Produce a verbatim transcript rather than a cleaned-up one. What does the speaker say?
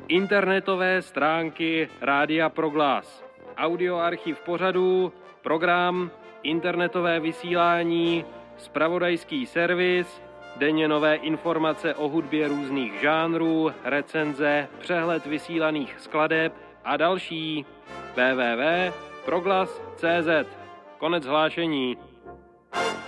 internetové stránky Rádia Proglas, audioarchiv pořadů, program, internetové vysílání, zpravodajský servis, denně nové informace o hudbě různých žánrů, recenze, přehled vysílaných skladeb a další. w w w tečka proglas tečka c z. Konec hlášení.